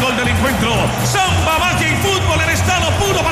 gol del encuentro. Samba, magia y fútbol en estado puro